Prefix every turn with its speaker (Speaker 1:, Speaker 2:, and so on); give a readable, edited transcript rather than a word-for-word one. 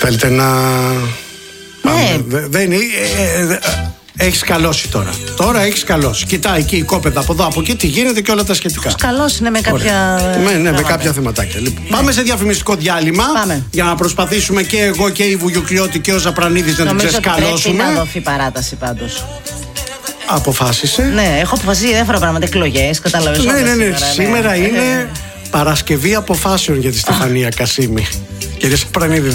Speaker 1: Θέλετε να.
Speaker 2: Ναι.
Speaker 1: Δεν είναι. Έχεις καλώσει τώρα. Τώρα έχεις καλώσει. Κοιτάει εκεί η κόπεδα από εδώ, από εκεί, τι γίνεται και όλα τα σχετικά.
Speaker 2: Καλώς είναι με κάποια.
Speaker 1: Ναι, με κάποια θεματάκια. Λοιπόν, πάμε σε διαφημιστικό διάλειμμα.
Speaker 2: Πάμε.
Speaker 1: Για να προσπαθήσουμε και εγώ και η Βουγιουκλιώτη και ο Ζαπρανίδης να την ξεσκαλώσουμε.
Speaker 2: Πρέπει να δοθεί παράταση πάντως.
Speaker 1: Αποφάσισε.
Speaker 2: Ναι, έχω αποφασίσει διάφορα πράγματα. Εκλογές, κατάλαβες.
Speaker 1: Ναι. Σήμερα είναι Παρασκευή αποφάσεων για τη Στεφανία Κασίμη. Κύριε Ζαπρανίδη.